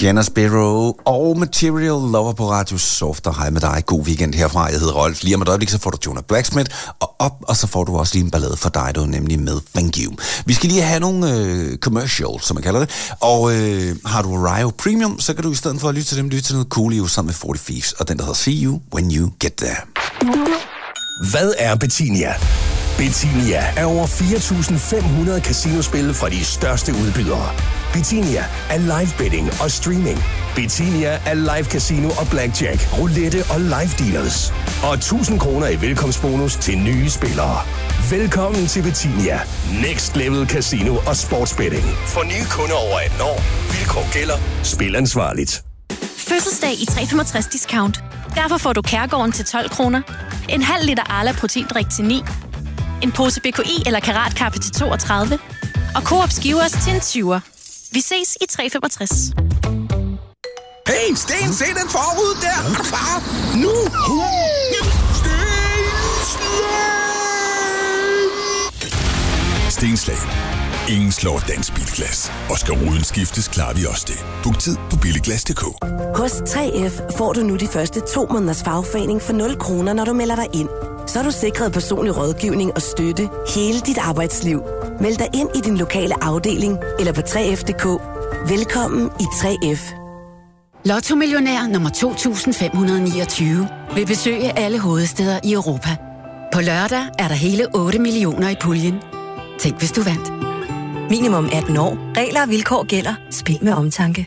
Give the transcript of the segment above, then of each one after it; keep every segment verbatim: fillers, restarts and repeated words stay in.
Sienna Sparrow og Material Lover på Radio Soft, og hej med dig. God weekend herfra. Jeg hedder Rolf. Lige om et øjeblik, så får du Jonah Blacksmith, og op, og så får du også lige en ballade for dig, du, nemlig med Thank You. Vi skal lige have nogle øh, commercials, som man kalder det, og øh, har du Rio Premium, så kan du i stedet for at lytte til dem, lytte til noget Coolio sammen med forty Thieves, og den der hedder See You When You Get There. Hvad er Betinia? Betinia er over fire tusind fem hundrede casinospil fra de største udbydere. Betinia er live betting og streaming. Betinia er live casino og blackjack, roulette og live dealers. Og tusind kroner i velkomstbonus til nye spillere. Velkommen til Betinia. Next Level Casino og Sportsbetting. For nye kunder over atten år. Vilkår gælder. Spil ansvarligt. Fødselsdag i tre femogtres discount. Derfor får du Kærgården til tolv kroner. En halv liter Arla proteindrik til ni. En pose B K I eller Karatkaffe til toogtredive. Og Coop Skivers til en tyver. Vi ses i tre femogtres. Hey, Sten, se den forud der! Far, nu! Stenslag. Ingen slår dansk bilglas. Og skal ruden skiftes, klarer vi også det. Book tid på billiglas punktum d k. Hos tre F får du nu de første to måneders fagforening for nul kroner, når du melder dig ind. Så er du sikret personlig rådgivning og støtte hele dit arbejdsliv. Meld dig ind i din lokale afdeling eller på tre F punktum d k. Velkommen i tre F. Lotto-millionær nummer to tusind fem hundrede niogtyve vil besøge alle hovedstæder i Europa. På lørdag er der hele otte millioner i puljen. Tænk, hvis du vandt. Minimum atten år. Regler og vilkår gælder. Spil med omtanke.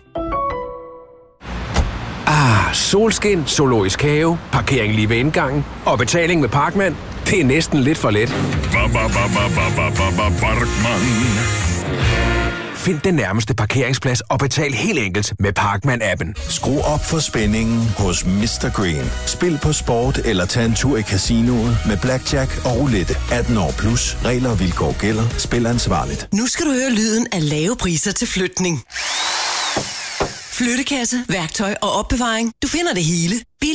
Ah, solskin, zoologisk have, parkering lige ved indgangen og betaling med Parkman. Det er næsten lidt for let. Find den nærmeste parkeringsplads og betal helt enkelt med Parkman-appen. Skru op for spændingen hos mister Green. Spil på sport eller tag en tur i casinoet med blackjack og roulette. atten år plus. Regler og vilkår gælder. Spil ansvarligt. Nu skal du høre lyden af lave priser til flytning. Flyttekasse, værktøj og opbevaring. Du finder det hele